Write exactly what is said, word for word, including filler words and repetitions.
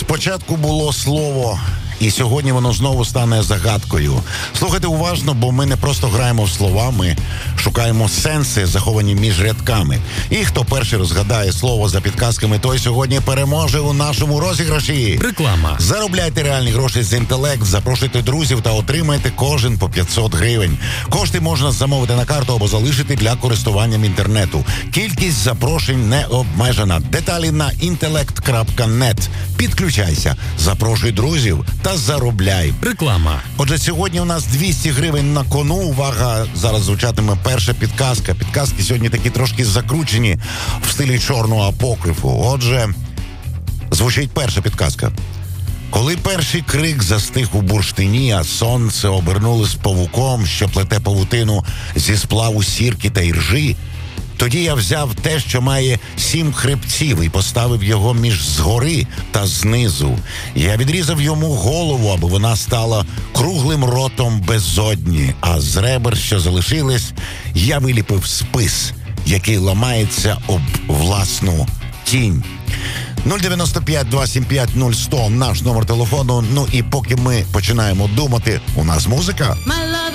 Спочатку було слово, і сьогодні воно знову стане загадкою. Слухайте уважно, бо ми не просто граємо в слова, ми шукаємо сенси, заховані між рядками. І хто перший розгадає слово за підказками, той сьогодні переможе у нашому розіграші. Реклама. Заробляйте реальні гроші з інтелект, запрошуйте друзів та отримайте кожен по п'ятсот гривень. Кошти можна замовити на карту або залишити для користуванням інтернету. Кількість запрошень не обмежена. Деталі на інтелект крапка нет. Підключайся, запрошуй друзів та заробляй. Реклама. Отже, сьогодні у нас двісті гривень на кону. Увага, зараз звучатиме перша підказка. Підказки сьогодні такі трошки закручені в стилі чорного апокрифу. Отже, звучить перша підказка. Коли перший крик застиг у бурштині, а сонце обернулось павуком, що плете павутину зі сплаву сірки та іржі, тоді я взяв те, що має сім хребців, і поставив його між згори та знизу. Я відрізав йому голову, аби вона стала круглим ротом безодні, а з ребер, що залишились, я виліпив спис, який ламається об власну тінь. нуль дев'яносто п'ять два сім п'ять нуль сто наш номер телефону. Ну і поки ми починаємо думати, у нас музика.